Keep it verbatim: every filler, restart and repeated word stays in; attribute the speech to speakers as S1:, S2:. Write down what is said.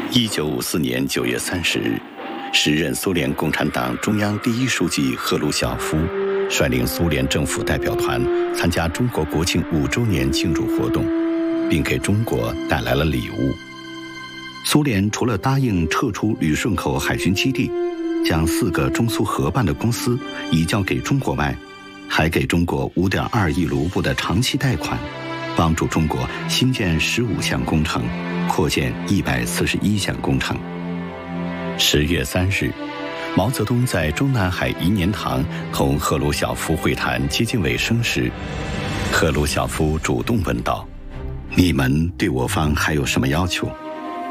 S1: 一九五四年九月三十日，时任苏联共产党中央第一书记赫鲁晓夫率领苏联政府代表团参加中国国庆五周年庆祝活动，并给中国带来了礼物。苏联除了答应撤出旅顺口海军基地，将四个中苏合办的公司移交给中国外，还给中国 五点二亿卢布的长期贷款，帮助中国新建十五项工程，扩建一百四十一项工程。十月三日，毛泽东在中南海颐年堂同赫鲁晓夫会谈接近尾声时，赫鲁晓夫主动问道：“你们对我方还有什么要求？”